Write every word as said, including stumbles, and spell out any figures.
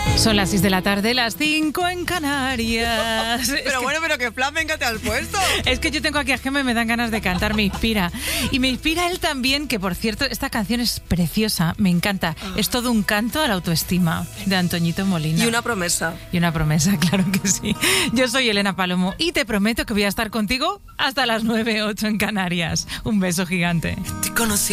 Son las seis de la tarde, las cinco en Canarias. Pero es bueno, pero qué flamenca te has puesto. Que, es que yo tengo aquí a Gemma y me dan ganas de cantar, me inspira. Y me inspira él también, que por cierto, esta canción es preciosa, me encanta. Ah. Es todo un canto a la autoestima de Antoñito Molina. Y una promesa. Y una promesa, claro que sí. Yo soy Elena Palomo y te prometo que voy a estar contigo hasta las nueve, ocho en Canarias. Un beso gigante. Te conocí